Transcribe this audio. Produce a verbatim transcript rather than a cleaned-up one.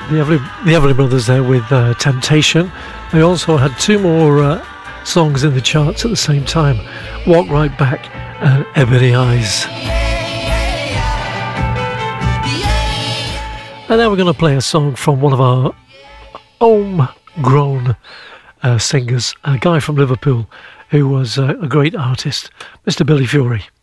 The Everly, the Everly Brothers there with uh, Temptation. They also had two more uh, songs in the charts at the same time, Walk Right Back and Ebony Eyes. And now we're going to play a song from one of our homegrown uh, singers, a guy from Liverpool who was uh, a great artist, Mister Billy Fury.